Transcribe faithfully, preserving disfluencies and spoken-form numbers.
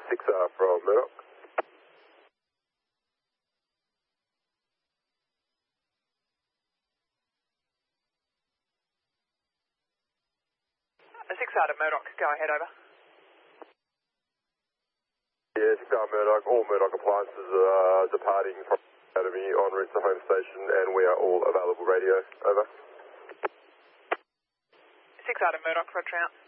six R from Murdoch. six R to Murdoch, go ahead, over. Yeah, six R Murdoch, all Murdoch appliances are departing from Academy en route to home station, and we are all available radio, over. six R to Murdoch, roger out.